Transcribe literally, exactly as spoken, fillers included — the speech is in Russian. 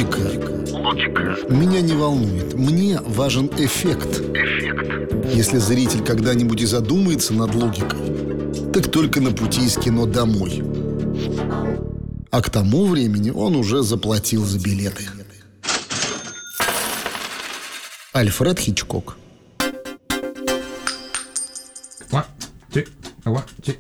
Логика. Логика. Меня не волнует. Мне важен эффект. Эффект. Если зритель когда-нибудь и задумается над логикой, так только на пути из кино домой. А к тому времени он уже заплатил за билеты. Альфред Хичкок. One, two, one, two.